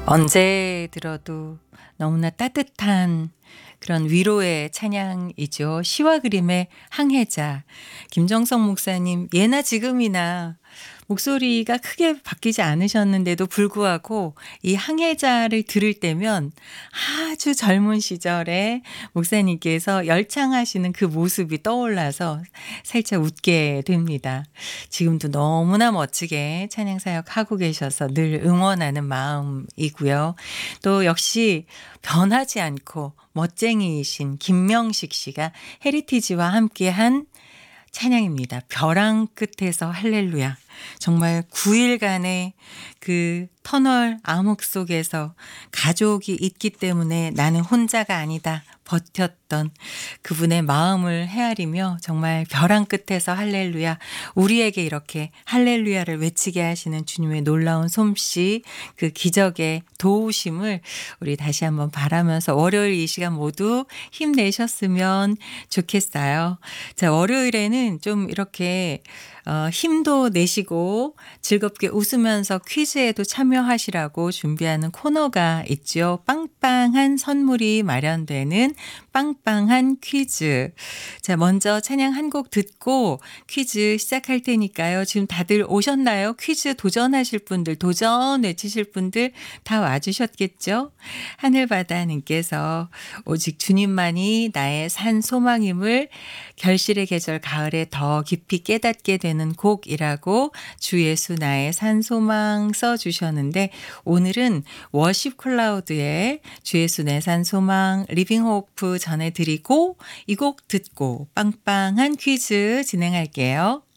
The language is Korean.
언제 들어도 너무나 따뜻한 그런 위로의 찬양이죠. 시와 그림의 항해자. 김정석 목사님, 예나 지금이나 목소리가 크게 바뀌지 않으셨는데도 불구하고 이 항해자를 들을 때면 아주 젊은 시절에 목사님께서 열창하시는 그 모습이 떠올라서 살짝 웃게 됩니다. 지금도 너무나 멋지게 찬양 사역하고 계셔서 늘 응원하는 마음이고요. 또 역시 변하지 않고 멋쟁이이신 김명식 씨가 헤리티지와 함께한 찬양입니다. 벼랑 끝에서 할렐루야. 정말 9일간의 그 터널 암흑 속에서 가족이 있기 때문에 나는 혼자가 아니다. 버텼던 그분의 마음을 헤아리며 정말 벼랑 끝에서 할렐루야. 우리에게 이렇게 할렐루야를 외치게 하시는 주님의 놀라운 솜씨, 그 기적의 도우심을 우리 다시 한번 바라면서 월요일 이 시간 모두 힘내셨으면 좋겠어요. 자, 월요일에는 좀 이렇게 힘도 내시고 즐겁게 웃으면서 퀴즈에도 참여하시라고 준비하는 코너가 있죠. 빵빵한 선물이 마련되는 빵빵한 퀴즈. 자, 먼저 찬양 한 곡 듣고 퀴즈 시작할 테니까요. 지금 다들 오셨나요? 퀴즈 도전하실 분들, 도전 외치실 분들 다 와주셨겠죠? 하늘바다님께서 오직 주님만이 나의 산 소망임을 결실의 계절 가을에 더 깊이 깨닫게 되는 곡이라고 주 예수 나의 산 소망 써주셨는데, 오늘은 워십 클라우드의 주 예수 내 산 소망 리빙 호프 전해드리고 이 곡 듣고 빵빵한 퀴즈 진행할게요.